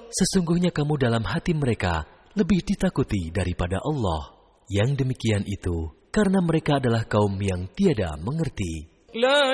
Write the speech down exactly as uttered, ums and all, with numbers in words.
Sesungguhnya kamu dalam hati mereka lebih ditakuti daripada Allah. Yang demikian itu karena mereka adalah kaum yang tiada mengerti. لا